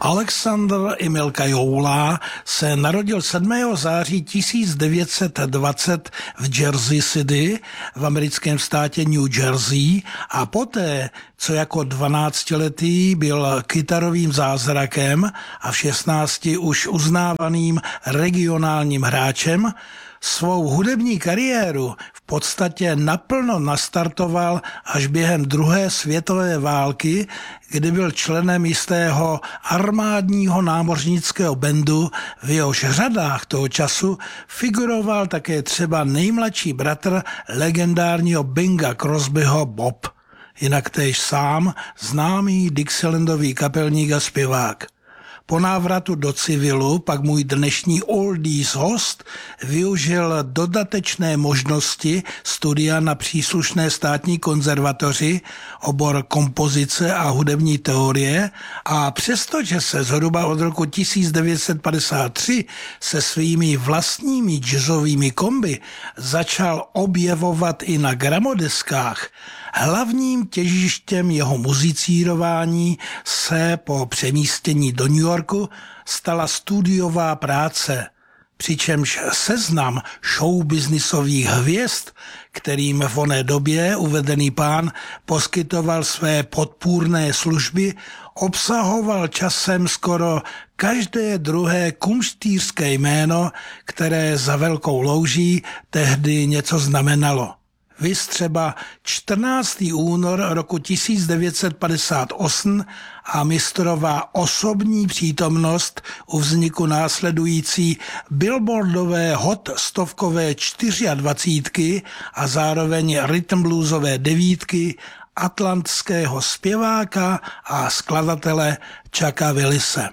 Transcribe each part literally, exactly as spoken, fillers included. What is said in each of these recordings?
Alexandr Emilka Joula se narodil sedmého září tisíc devět set dvacet v Jersey City v americkém státě New Jersey a poté, co jako dvanáctiletý byl kytarovým zázrakem a v šestnácti už uznávaným regionálním hráčem, svou hudební kariéru v podstatě naplno nastartoval až během druhé světové války, kdy byl členem jistého armádního námořnického bandu, v jehož řadách toho času figuroval také třeba nejmladší bratr legendárního Binga Crosbyho Bob, jinak též sám známý Dixielandový kapelník a zpěvák. Po návratu do civilu pak můj dnešní oldies host využil dodatečné možnosti studia na příslušné státní konzervatoři, obor kompozice a hudební teorie a přestože se zhruba od roku tisíc devět set padesát tři se svými vlastními jazzovými komby začal objevovat i na gramodeskách, hlavním těžištěm jeho muzicírování se po přemístění do New Yorku stala studiová práce, přičemž seznam showbiznisových hvězd, kterým v oné době uvedený pán poskytoval své podpůrné služby, obsahoval časem skoro každé druhé kumštýřské jméno, které za velkou louží tehdy něco znamenalo. Viz třeba čtrnáctého února roku tisíc devět set padesát osm a mistrová osobní přítomnost u vzniku následující billboardové hot stovkové dvacítky a zároveň rhythm bluesové devítky atlantského zpěváka a skladatele Chucka Willise.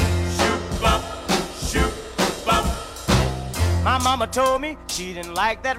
My mama told me she didn't like that